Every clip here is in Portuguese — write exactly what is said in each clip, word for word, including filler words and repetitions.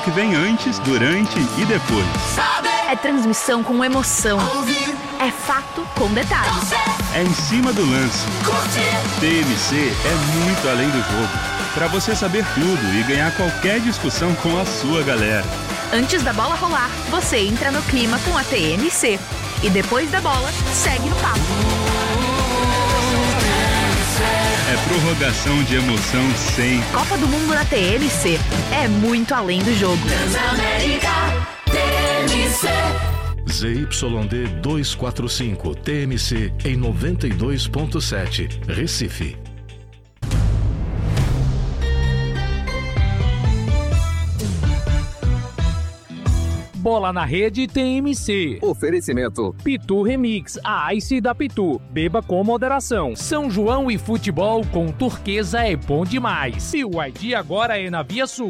que vem antes, durante e depois. É transmissão com emoção. É fato com detalhes. É em cima do lance. T M C é muito além do jogo. Para você saber tudo e ganhar qualquer discussão com a sua galera. Antes da bola rolar, você entra no clima com a T M C. E depois da bola, segue no papo. É prorrogação de emoção sem. Copa do Mundo na T M C. É muito além do jogo. Transamérica T M C. Z Y D duzentos e quarenta e cinco T M C em noventa e dois ponto sete, Recife. Bola na Rede T M C. Oferecimento Pitu Remix, a Ice da Pitu. Beba com moderação. São João e futebol com turquesa é bom demais. E o I D agora é na Via Sul.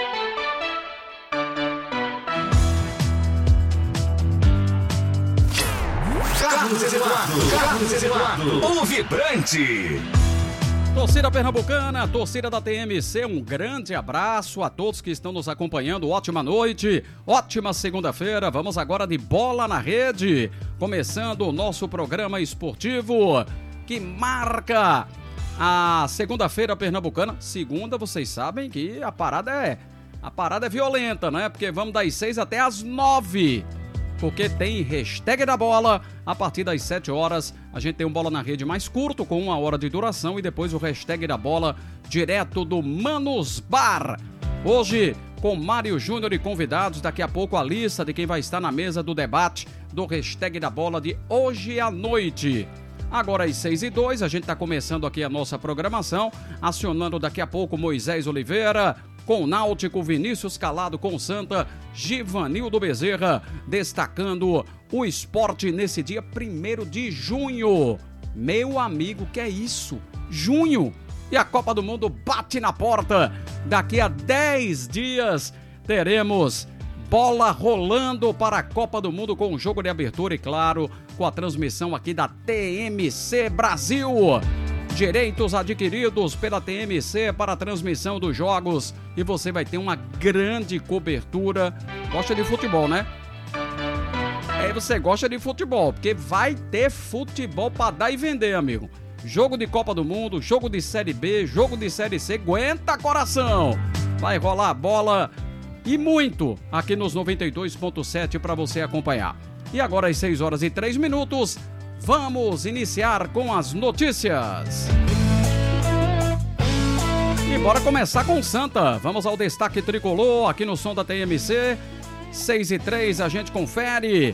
Carlos Eduardo, Carlos Eduardo, o vibrante. Torcida pernambucana, torcida da T M C, um grande abraço a todos que estão nos acompanhando. Ótima noite, ótima segunda-feira. Vamos agora de Bola na Rede, começando o nosso programa esportivo que marca a segunda-feira pernambucana. Segunda, vocês sabem que a parada é a parada é violenta, né? Porque vamos das seis até as nove. Porque tem hashtag da bola, a partir das sete horas a gente tem um Bola na Rede mais curto, com uma hora de duração, e depois o hashtag da bola direto do Manos Bar. Hoje com Mário Júnior e convidados, daqui a pouco a lista de quem vai estar na mesa do debate do hashtag da bola de hoje à noite. Agora às seis e dois, a gente está começando aqui a nossa programação, acionando daqui a pouco Moisés Oliveira, com Náutico, Vinícius Calado, com Santa, Givanildo Bezerra, destacando o esporte nesse dia primeiro de junho. Meu amigo, que é isso? Junho! E a Copa do Mundo bate na porta. Daqui a dez dias teremos bola rolando para a Copa do Mundo com o jogo de abertura e, claro, com a transmissão aqui da T M C Brasil. Direitos adquiridos pela T M C para a transmissão dos jogos, e você vai ter uma grande cobertura. Gosta de futebol, né? É, você gosta de futebol, porque vai ter futebol para dar e vender, amigo. Jogo de Copa do Mundo, jogo de Série B, jogo de Série C, aguenta coração. Vai rolar a bola e muito aqui nos noventa e dois ponto sete para você acompanhar. E agora às seis horas e três minutos, vamos iniciar com as notícias. E bora começar com Santa. Vamos ao destaque tricolor aqui no som da T M C. seis e três, a gente confere.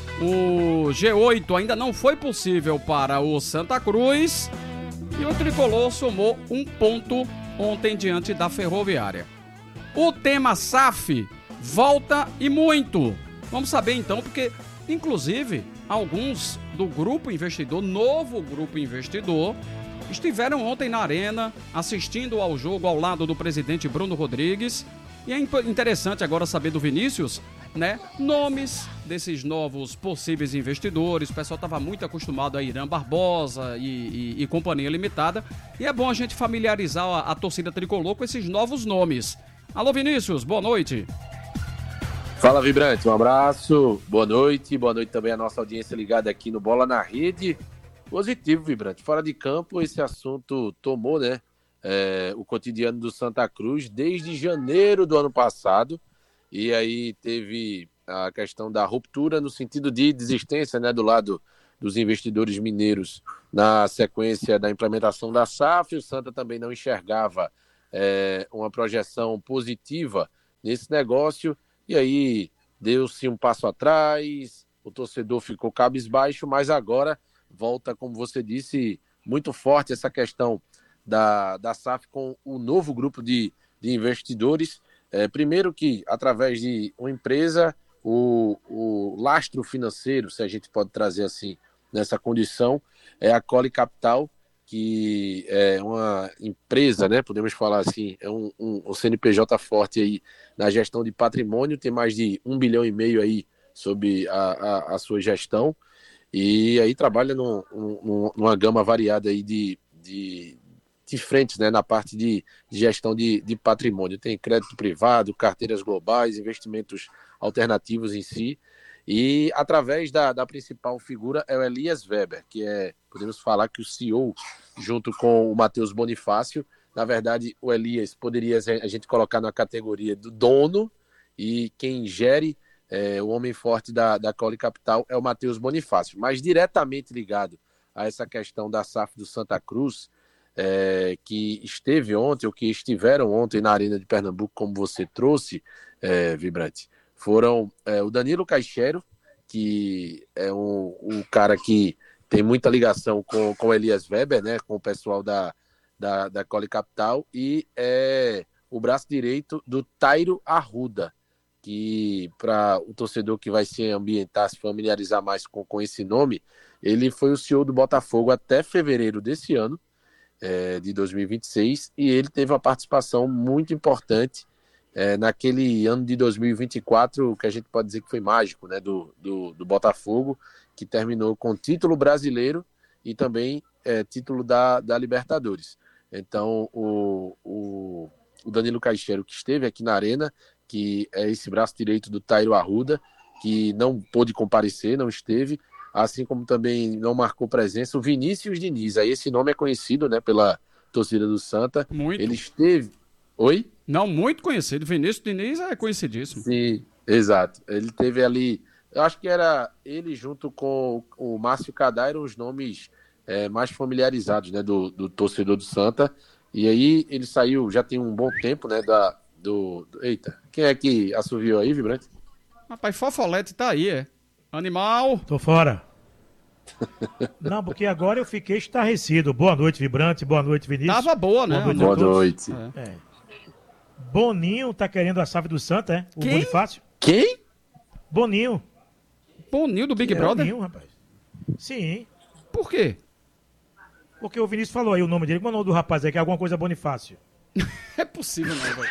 O G oito ainda não foi possível para o Santa Cruz. E o tricolor somou um ponto ontem diante da Ferroviária. O tema S A F volta e muito. Vamos saber então, porque inclusive alguns do grupo investidor, novo grupo investidor, estiveram ontem na arena assistindo ao jogo ao lado do presidente Bruno Rodrigues. E é interessante agora saber do Vinícius, né? Nomes desses novos possíveis investidores. O pessoal estava muito acostumado a Irã Barbosa e, e, e Companhia Limitada. E é bom a gente familiarizar a, a torcida tricolor com esses novos nomes. Alô, Vinícius, boa noite. Fala, Vibrante, um abraço, boa noite, boa noite também à nossa audiência ligada aqui no Bola na Rede. Positivo, Vibrante, fora de campo esse assunto tomou, né, é, o cotidiano do Santa Cruz desde janeiro do ano passado, e aí teve a questão da ruptura no sentido de desistência, né, do lado dos investidores mineiros na sequência da implementação da S A F. O Santa também não enxergava é, uma projeção positiva nesse negócio. E aí deu-se um passo atrás, o torcedor ficou cabisbaixo, mas agora volta, como você disse, muito forte essa questão da, da S A F com o novo grupo de, de investidores. É, primeiro que, através de uma empresa, o, o lastro financeiro, se a gente pode trazer assim, nessa condição, é a Cole Capital, que é uma empresa, né, podemos falar assim, é um, um, um C N P J forte aí na gestão de patrimônio, tem mais de um bilhão e meio aí sob a, a, a sua gestão, e aí trabalha num, num, numa gama variada aí de, de, de frentes, né, na parte de, de gestão de, de patrimônio. Tem crédito privado, carteiras globais, investimentos alternativos em si. E através da, da principal figura é o Elias Weber, que é, podemos falar que o C E O, junto com o Matheus Bonifácio. Na verdade, o Elias poderia a gente colocar na categoria do dono, e quem gere é, o homem forte da, da Cole Capital é o Matheus Bonifácio. Mas diretamente ligado a essa questão da S A F do Santa Cruz, é, que esteve ontem, ou que estiveram ontem na Arena de Pernambuco, como você trouxe, é, Vibrante, foram é, o Danilo Caixero, que é um, um cara que tem muita ligação com, com o Elias Weber, né, com o pessoal da, da, da Cole Capital, e é o braço direito do Tairo Arruda, que para o torcedor que vai se ambientar, se familiarizar mais com, com esse nome, ele foi o C E O do Botafogo até fevereiro desse ano, é, de dois mil e vinte e seis, e ele teve uma participação muito importante É, naquele ano de dois mil e vinte e quatro, que a gente pode dizer que foi mágico, né, do, do, do Botafogo, que terminou com título brasileiro e também é, título da, da Libertadores. Então, o, o, o Danilo Caixero, que esteve aqui na Arena, que é esse braço direito do Tairo Arruda, que não pôde comparecer, não esteve, assim como também não marcou presença, o Vinícius Diniz. Aí esse nome é conhecido, né, pela torcida do Santa. Muito. Ele esteve... Oi? Não, muito conhecido. Vinícius Diniz é conhecidíssimo. Sim, exato. Ele teve ali, eu acho que era ele junto com o Márcio Cadá, eram os nomes é, mais familiarizados, né, do, do torcedor do Santa. E aí ele saiu, já tem um bom tempo, né, da, do, do... Eita, quem é que assoviou aí, Vibrante? Rapaz, Fofolete tá aí, é? Animal. Tô fora. Não, porque agora eu fiquei estarrecido. Boa noite, Vibrante. Boa noite, Vinícius. Tava boa, né? Boa noite. Boa noite. É. É. Boninho tá querendo a S A F do Santa, é? O Quem? Bonifácio. Quem? Boninho. Boninho do Big É, Brother? Boninho, rapaz. Sim. Por quê? Porque o Vinícius falou aí o nome dele. Qual é o nome do rapaz aí? Que é alguma coisa Bonifácio. É possível, não, velho.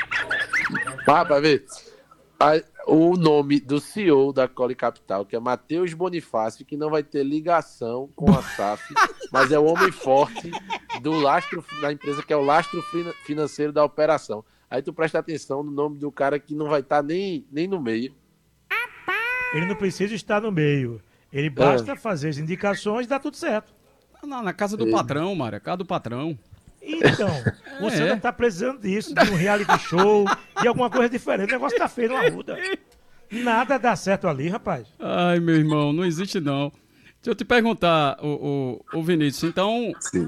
Ah, pra ver. A, o nome do C E O da Cole Capital, que é Matheus Bonifácio, que não vai ter ligação com a S A F, mas é o homem forte do lastro da empresa, que é o lastro financeiro da operação. Aí tu presta atenção no nome do cara que não vai estar nem, nem no meio. Ele não precisa estar no meio. Ele basta é. fazer as indicações e dá tudo certo. Não, na casa do é. patrão, Mário. Casa do patrão. Então, o é. Santa tá precisando disso, de um reality show, de alguma coisa diferente. O negócio tá feio, não arruda. Nada dá certo ali, rapaz. Ai, meu irmão, não existe não. Deixa eu te perguntar, o, o, o Vinícius, então,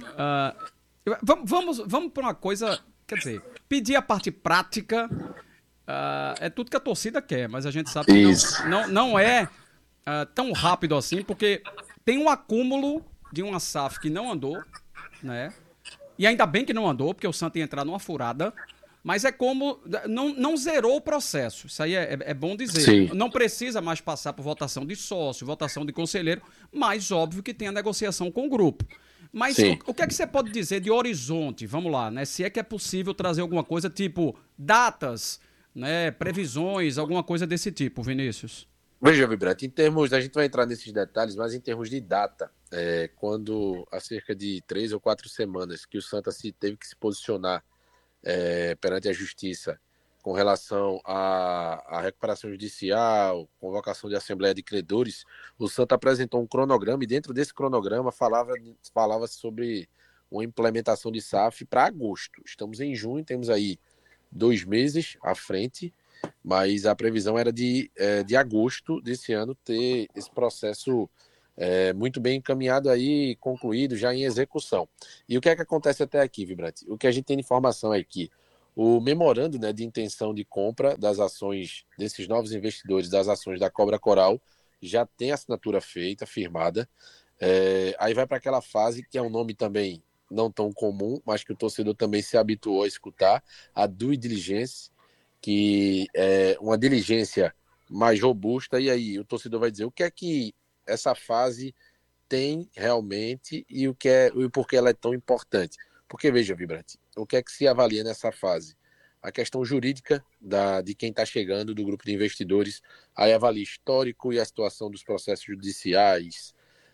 uh, vamos, vamos, vamos para uma coisa, quer dizer, pedir a parte prática, uh, é tudo que a torcida quer, mas a gente sabe que não, não, não é uh, tão rápido assim, porque tem um acúmulo de uma S A F que não andou, né? E ainda bem que não andou, porque o Santa ia entrar numa furada. Mas é como... Não, não zerou o processo. Isso aí é, é, é bom dizer. Sim. Não precisa mais passar por votação de sócio, votação de conselheiro. Mas óbvio que tem a negociação com o grupo. Mas o, o que é que você pode dizer de horizonte? Vamos lá, né? Se é que é possível trazer alguma coisa tipo datas, né? Previsões, alguma coisa desse tipo, Vinícius. Veja, Vibrante, em termos... A gente vai entrar nesses detalhes, mas em termos de data... É, quando há cerca de três ou quatro semanas que o Santa se teve que se posicionar é, perante a justiça com relação à, à recuperação judicial, convocação de assembleia de credores, o Santa apresentou um cronograma e dentro desse cronograma falava, falava sobre uma implementação de S A F para agosto. Estamos em junho, temos aí dois meses à frente, mas a previsão era de, é, de agosto desse ano ter esse processo É, muito bem encaminhado aí, concluído, já em execução. E o que é que acontece até aqui, Vibrante? O que a gente tem de informação é que o memorando, né, de intenção de compra das ações desses novos investidores, das ações da Cobra Coral, já tem assinatura feita, firmada. É, aí vai para aquela fase que é um nome também não tão comum, mas que o torcedor também se habituou a escutar, a due diligence, que é uma diligência mais robusta. E aí o torcedor vai dizer o que é que essa fase tem realmente e o que é e por que ela é tão importante. Porque, veja, Vibrante, o que é que se avalia nessa fase? A questão jurídica da, de quem está chegando, do grupo de investidores, aí avalia histórico e a situação dos processos judiciais,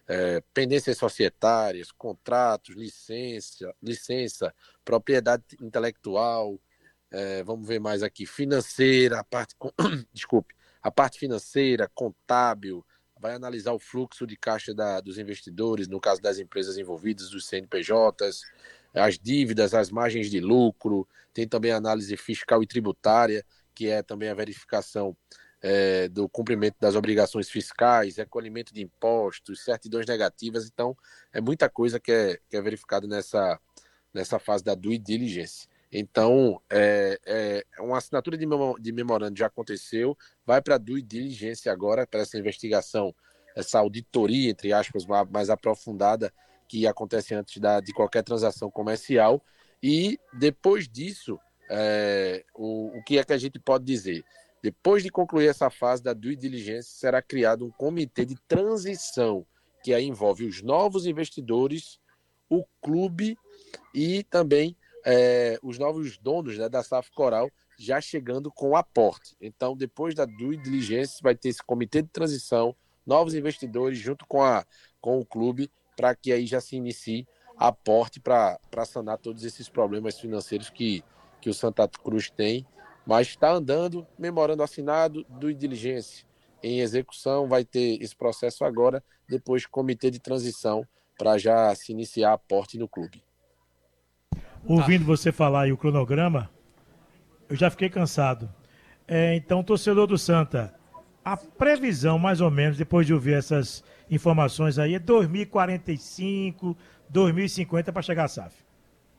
é, pendências societárias, contratos, licença, licença propriedade intelectual, é, vamos ver mais aqui, financeira, a parte, desculpe, a parte financeira, contábil, vai analisar o fluxo de caixa da, dos investidores, no caso das empresas envolvidas, dos C N P Js, as dívidas, as margens de lucro, tem também a análise fiscal e tributária, que é também a verificação é, do cumprimento das obrigações fiscais, recolhimento de impostos, certidões negativas. Então, é muita coisa que é, que é verificada nessa, nessa fase da due diligence. Então, é, é, uma assinatura de, memo, de memorando já aconteceu, vai para a due diligence agora, para essa investigação, essa auditoria, entre aspas, mais aprofundada, que acontece antes da, de qualquer transação comercial. E, depois disso, é, o, o que é que a gente pode dizer? Depois de concluir essa fase da due diligence, será criado um comitê de transição, que aí envolve os novos investidores, o clube e também é, os novos donos, né, da S A F Coral, já chegando com aporte. Então, depois da due diligence, vai ter esse comitê de transição, novos investidores junto com, a, com o clube, para que aí já se inicie aporte para sanar todos esses problemas financeiros que, que o Santa Cruz tem. Mas está andando, memorando assinado, due diligence em execução, vai ter esse processo agora, depois comitê de transição, para já se iniciar aporte no clube. Ouvindo você falar aí o cronograma, eu já fiquei cansado. É, então, torcedor do Santa, a previsão, mais ou menos, depois de ouvir essas informações aí, é dois mil e quarenta e cinco, dois mil e cinquenta para chegar à S A F.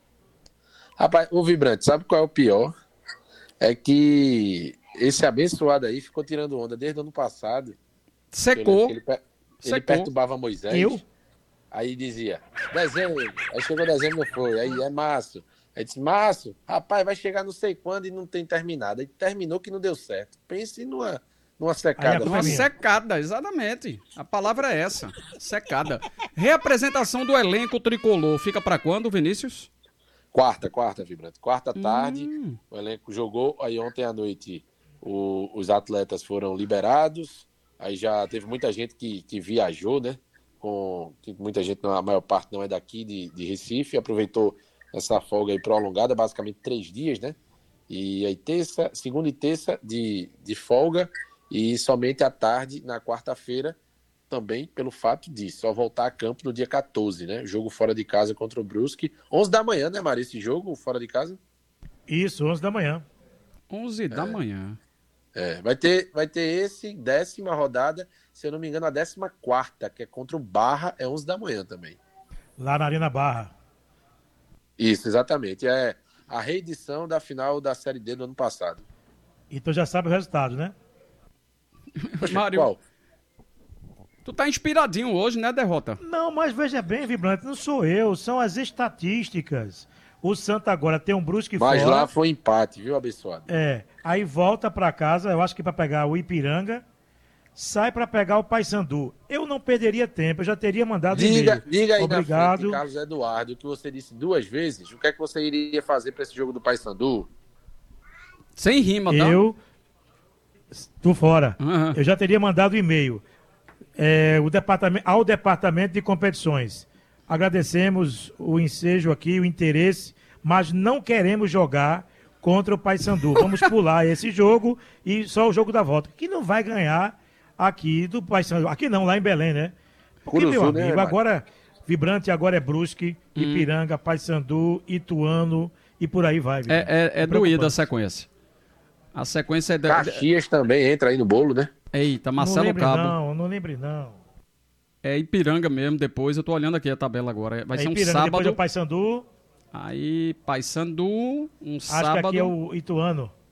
Rapaz, o Vibrante, sabe qual é o pior? É que esse abençoado aí ficou tirando onda desde o ano passado. Secou. Ele, ele, ele Secou. perturbava Moisés. Eu? Aí dizia, dezembro. Aí chegou dezembro, não foi. Aí é março. Aí disse, março, rapaz, vai chegar não sei quando e não tem terminado. Aí terminou que não deu certo. Pense numa, numa secada. Uma secada, exatamente. A palavra é essa, secada. Reapresentação do elenco tricolor. Fica para quando, Vinícius? Quarta, quarta, Vibrante. Quarta tarde, hum. o elenco jogou. Aí ontem à noite o, os atletas foram liberados. Aí já teve muita gente que, que viajou, né? Com, muita gente, a maior parte não é daqui, de, de Recife, aproveitou essa folga aí prolongada, basicamente três dias, né? E aí terça, segunda e terça de, de folga, e somente à tarde, na quarta-feira, também pelo fato de só voltar a campo no dia quatorze, né? Jogo fora de casa contra o Brusque. onze da manhã, né, Maria, esse jogo fora de casa? Isso, onze da manhã. onze da manhã. É, vai ter, vai ter esse, décima rodada, se eu não me engano, a décima quarta, que é contra o Barra, é onze da manhã também. Lá na Arena Barra. Isso, exatamente. É a reedição da final da Série D do ano passado. Então já sabe o resultado, né? Poxa, Mário, qual? Tu tá inspiradinho hoje, né, Derrota? Não, mas veja bem, Vibrante, não sou eu, são as estatísticas. O Santa agora tem um Brusque fora. Mas lá foi empate, viu, abençoado? É, aí volta pra casa, eu acho que pra pegar o Ipiranga, sai pra pegar o Paysandu. Eu não perderia tempo, eu já teria mandado Diga, e-mail. diga aí Obrigado. na frente, Carlos Eduardo, o que você disse duas vezes, o que é que você iria fazer pra esse jogo do Paysandu? Sem rima, tá? Eu tô fora. Uhum. Eu já teria mandado e-mail é, o departamento, ao departamento de competições. Agradecemos o ensejo aqui, o interesse, mas não queremos jogar contra o Paysandu. Vamos pular esse jogo e só o jogo da volta, que não vai ganhar aqui do Paysandu. Aqui não, lá em Belém, né? Porque, Curuzu, meu amigo, né, agora Vibrante, agora é Brusque, hum. Ipiranga, Paysandu, Ituano e por aí vai. É, é, é doída a sequência. A sequência é... Da... Caxias também entra aí no bolo, né? Eita, Marcelo não lembre Cabo. Não, não lembre não. É Ipiranga mesmo, depois. Eu tô olhando aqui a tabela agora. Vai é ser um Ipiranga, sábado. Depois é o Paysandu. Aí, Paysandu, um Acho sábado. que aqui é o Ituano.